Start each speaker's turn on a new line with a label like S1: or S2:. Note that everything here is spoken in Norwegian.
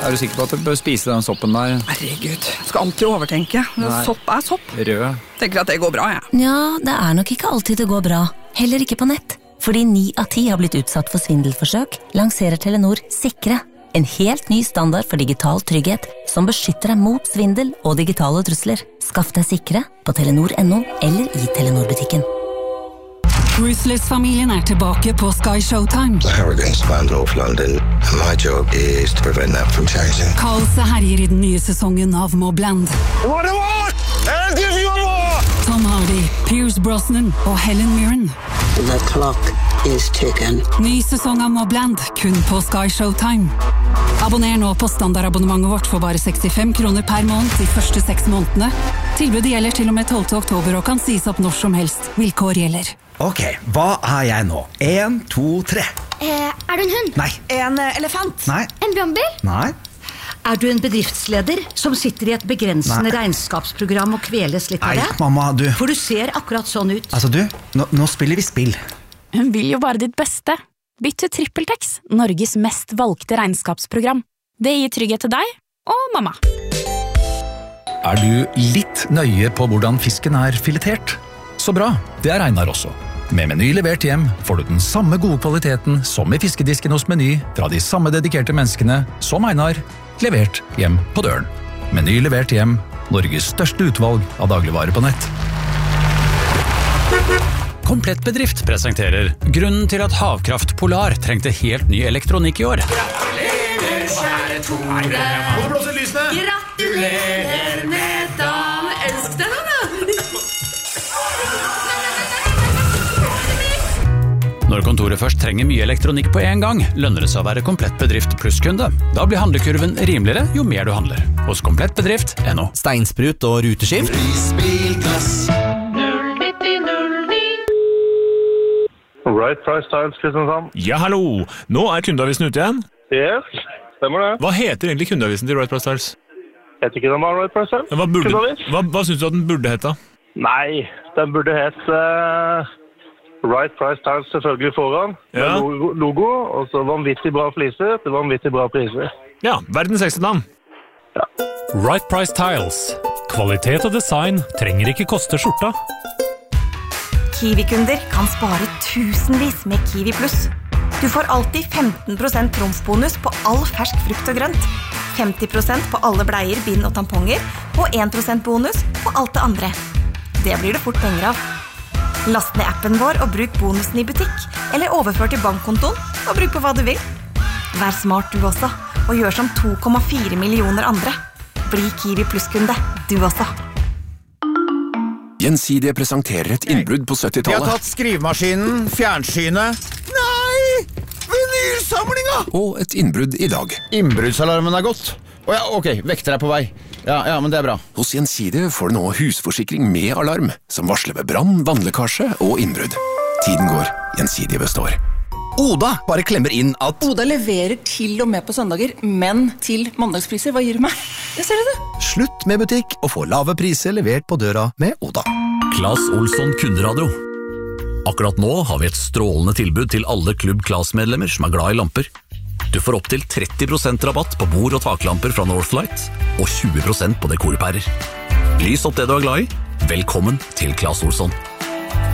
S1: du sikker på at du bør spise den soppen der?
S2: Herregud, jeg skal alltid overtenke. Sopp er sopp.
S1: Rød.
S2: Tenker at det går bra, jeg.
S3: Ja, det er nok ikke alltid det går bra. Heller ikke på nett. Fordi 9 av 10 har blitt utsatt for svindelforsøk, lanserer Telenor Sikre. En helt ny standard for digital trygghet, som beskytter deg mot svindel og digitale trusler. Skaff deg Sikre på Telenor.no eller i Telenor-butikken.
S4: Ruthless-familien tilbake på Sky Showtime.
S5: The Harrogans banned off London, and my job is to prevent that from changing.
S4: Kaoset herjer i den nye sesongen av Mobland.
S5: What do I want? I'll give you more!
S4: Tom Hardy, Pierce Brosnan og Helen Mirren.
S6: The clock is ticking.
S4: Ny sesong av Mobland, kun på Sky Showtime. Abonner nå på standardabonnementet vårt for bare 65 kroner per måned de første 6 månedene. Tilbudet gjelder til og med 12. oktober og kan sies opp når som helst. Vilkår gjelder.
S7: Ok, hva er jeg nå? 1, 2, 3.
S8: Er du en hund?
S7: Nei.
S8: En elefant?
S7: Nei.
S8: En bjørnbil?
S7: Nei.
S9: Er du en bedriftsleder som sitter i et begrensende regnskapsprogram og kveles litt av det?
S7: Nei, mamma, du.
S9: For du ser akkurat sånn ut.
S7: Altså du, nå spiller vi spill.
S10: Hun vil jo bare ditt beste. Bytt til TrippelTex, Norges mest valgte regnskapsprogram. Det gir trygghet til deg og mamma.
S11: Er du litt nøye på hvordan fisken er filetert? Så bra, det er Einar også. Med Meny levert hjem får du den samme gode kvaliteten som i fiskedisken hos Meny fra de samme dedikerte menneskene som Einar, levert hjem på døren. Meny levert hjem, Norges største utvalg av dagligvarer på nett.
S12: Komplett Bedrift presenterer grunnen til at Havkraft Polar trengte helt ny elektronikk i år.
S13: Gratulerer, kjære Tore. Må du blåse lysene? Gratulerer med dagen. Elsk deg da.
S12: Når kontoret først trenger mye elektronikk på en gang, lønner det seg å være Komplett Bedrift plusskunde. Da blir handlekurven rimeligere jo mer du handler. Hos komplettbedrift.no.
S14: Steinsprut og ruteskift.
S13: Prisbilgass 09009.
S15: Right Price Tiles, Kristiansand.
S16: Ja, hallo! Nå er kundeavisen ute igjen.
S15: Yes, stemmer det.
S16: Hva heter egentlig kundeavisen til Right Price Tiles?
S15: Heter ikke den bare Right Price Tiles?
S16: Hva synes du at den burde hete?
S15: Nei, den burde hete Right Price Tiles selvfølgelig foran.
S16: Ja.
S15: Logo, og så vanvittig bra fliser til vanvittig bra priser.
S16: Ja, verdens eksternavn.
S15: Ja.
S17: Right Price Tiles. Kvalitet og design trenger ikke koste skjorta.
S18: Kiwi-kunder kan spare tusenvis med Kiwi Plus. Du får alltid 15% trumfbonus på all fersk frukt og grønt, 50% på alle bleier, bind og tamponger, og 1% bonus på alt det andre. Det blir det fort penger av. Last ned appen vår og bruk bonusen i butikk, eller overfør til bankkontoen og bruk på hva du vil. Vær smart du også, og gjør som 2,4 millioner andre. Bli Kiwi Plus-kunde, du også.
S19: Gjensidige presenterer et innbrudd på 70-tallet.
S20: Vi har tatt skrivemaskinen, fjernsynet. Nei! Vinylsamlinga!
S19: Og et innbrudd i dag.
S20: Innbruddsalarmen er gått. Ok, vekter er på vei. Ja, men det er bra.
S19: Hos Gjensidige får du nå husforsikring med alarm, som varsler ved brann, vannlekkasje og innbrudd. Tiden går, Gjensidige består.
S14: Oda bare klemmer inn at
S21: Oda leverer til og med på søndager, men til mandagspriser. Hva gir du meg? Jeg ser det.
S14: Slutt med butikk og få lave priser levert på døra med Oda.
S22: Claes Olsson Kunderadio. Akkurat nå har vi et strålende tilbud til alle Klubb Claes-medlemmer som er glad i lamper. Du får opp til 30% rabatt på bord- og taklamper fra Northlight, og 20% på dekorpærer. Lys opp det du er glad i. Velkommen til Claes Olsson.